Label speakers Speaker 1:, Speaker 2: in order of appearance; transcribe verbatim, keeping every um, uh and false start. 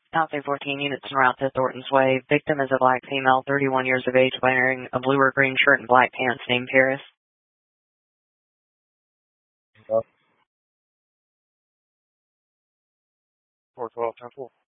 Speaker 1: South three fourteen, units en route to Thornton's Way. Victim is a black female, thirty-one years of age, wearing a blue or green shirt and black pants, named Paris.
Speaker 2: four twelve, ten four.